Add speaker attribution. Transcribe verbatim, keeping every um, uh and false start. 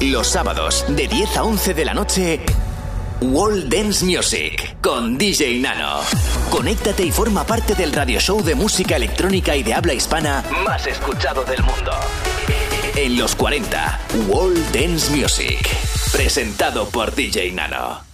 Speaker 1: Los sábados, de diez a once de la noche, World Dance Music, con D J Nano. Conéctate y forma parte del radio show de música electrónica y de habla hispana más escuchado del mundo. En los cuarenta, World Dance Music, presentado por D J Nano.